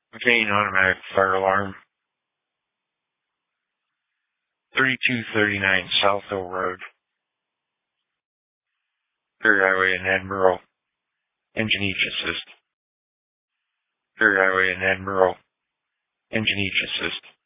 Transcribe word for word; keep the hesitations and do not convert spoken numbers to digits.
Main automatic fire alarm. thirty-two thirty-nine South Hill Road. Perry Highway in Edinburgh. Engine each assist. Perry Highway in Edinburgh. Engine each assist.